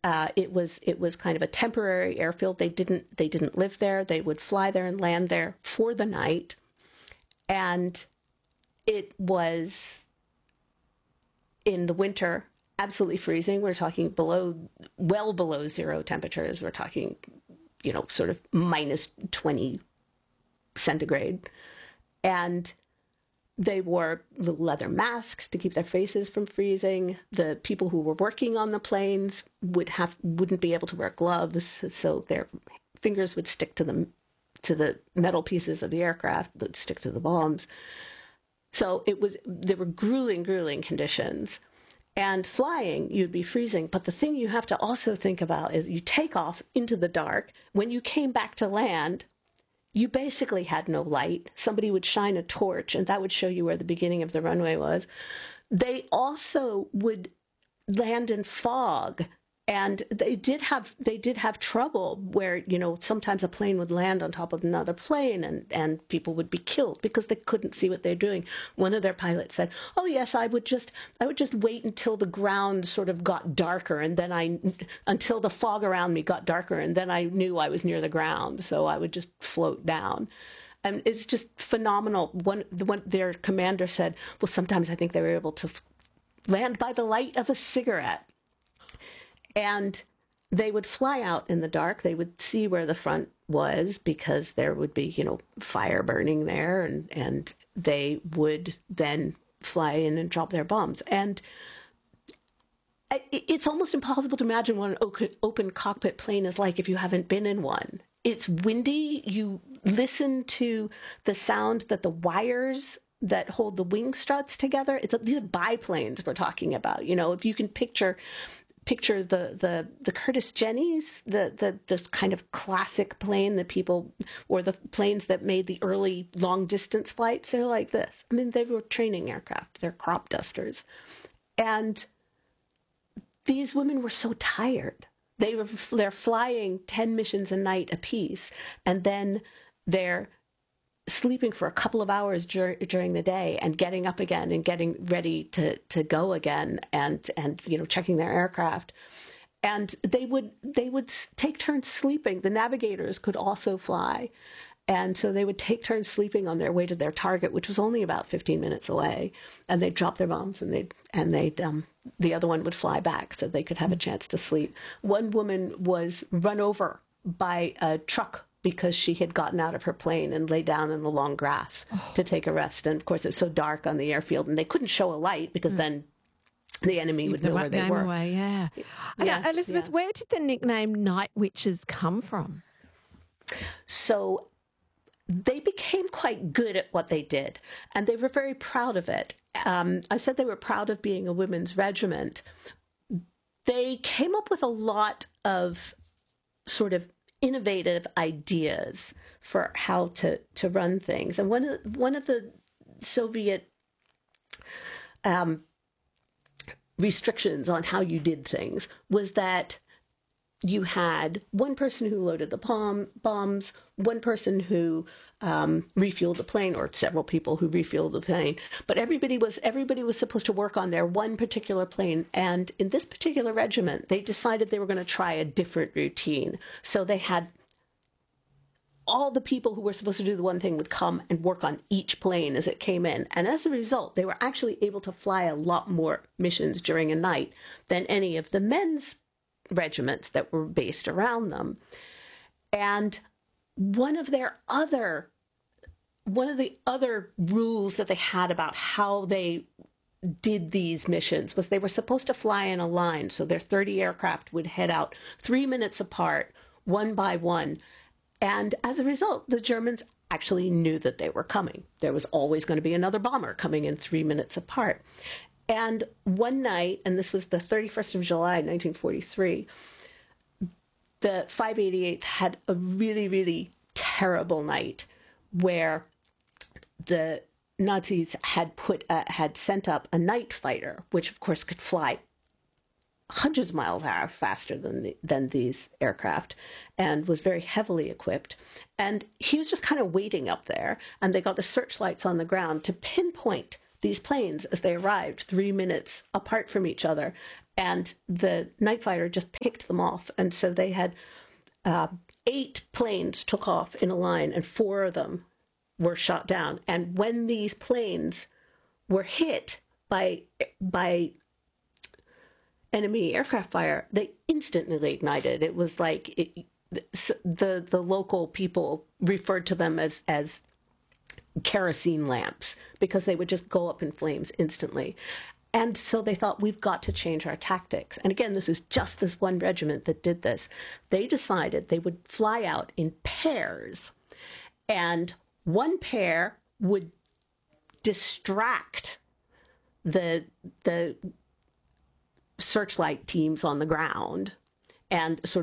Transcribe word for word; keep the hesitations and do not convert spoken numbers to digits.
Uh, it was it was kind of a temporary airfield. They didn't they didn't live there. They would fly there and land there for the night, and it was in the winter absolutely freezing. We're talking below, well below zero temperatures. We're talking, you know, sort of minus twenty centigrade, and they wore little leather masks to keep their faces from freezing. The people who were working on the planes would have wouldn't be able to wear gloves, so their fingers would stick to the to the metal pieces of the aircraft that stick to the bombs. So it was there were grueling, grueling conditions. And flying, you'd be freezing. But the thing you have to also think about is you take off into the dark. When you came back to land, you basically had no light. Somebody would shine a torch, and that would show you where the beginning of the runway was. They also would land in fog, and they did have they did have trouble where, you know, sometimes a plane would land on top of another plane, and, and people would be killed because they couldn't see what they're doing. One of their pilots said, "Oh yes, I would just I would just wait until the ground sort of got darker, and then I until the fog around me got darker, and then I knew I was near the ground, so I would just float down." And it's just phenomenal. One, the one their commander said, "Well, sometimes I think they were able to f- land by the light of a cigarette." And they would fly out in the dark. They would see where the front was because there would be, you know, fire burning there, and, and they would then fly in and drop their bombs. And it's almost impossible to imagine what an open cockpit plane is like if you haven't been in one. It's windy. You listen to the sound that the wires that hold the wing struts together. It's these are biplanes we're talking about. You know, if you can picture picture the the the Curtiss Jennies, the the the kind of classic plane that people, or the planes that made the early long distance flights. They're like this. I mean, they were training aircraft. They're crop dusters, and these women were so tired. They were they're flying ten missions a night apiece, and then they're sleeping for a couple of hours dur- during the day and getting up again and getting ready to, to go again, and, and, you know, checking their aircraft. And they would, they would take turns sleeping. The navigators could also fly. And so they would take turns sleeping on their way to their target, which was only about fifteen minutes away. And they'd drop their bombs, and they'd, and they'd, um, the other one would fly back so they could have a chance to sleep. One woman was run over by a truck because she had gotten out of her plane and lay down in the long grass oh. to take a rest. And of course, it's so dark on the airfield, and they couldn't show a light because mm. then the enemy Give would know where they were. Away, yeah. yeah. Now, Elizabeth, yeah. where did the nickname Night Witches come from? So they became quite good at what they did, and they were very proud of it. Um, I said they were proud of being a women's regiment. They came up with a lot of sort of innovative ideas for how to, to run things. And one of, one of the Soviet um, restrictions on how you did things was that you had one person who loaded the bomb, bombs, one person who um, refueled the plane, or several people who refueled the plane. But everybody was everybody was supposed to work on their one particular plane. And in this particular regiment, they decided they were going to try a different routine. So they had all the people who were supposed to do the one thing would come and work on each plane as it came in. And as a result, they were actually able to fly a lot more missions during a night than any of the men's regiments that were based around them. And one of their other, one of the other rules that they had about how they did these missions was they were supposed to fly in a line. So their thirty aircraft would head out three minutes apart, one by one. And as a result, the Germans actually knew that they were coming. There was always going to be another bomber coming in three minutes apart. And one night, and this was the thirty-first of July, nineteen forty-three, the five eighty-eighth had a really, really terrible night where the Nazis had put uh, had sent up a night fighter, which of course could fly hundreds of miles an hour faster than the, than these aircraft, and was very heavily equipped. And he was just kind of waiting up there, and they got the searchlights on the ground to pinpoint these planes as they arrived three minutes apart from each other. And the night fighter just picked them off. And so they had uh, eight planes took off in a line, and four of them were shot down. And when these planes were hit by by enemy aircraft fire, they instantly ignited. It was like it, the the local people referred to them as as kerosene lamps, because they would just go up in flames instantly. And so they thought, we've got to change our tactics. And again, this is just this one regiment that did this. They decided they would fly out in pairs, and one pair would distract the the searchlight teams on the ground and sort of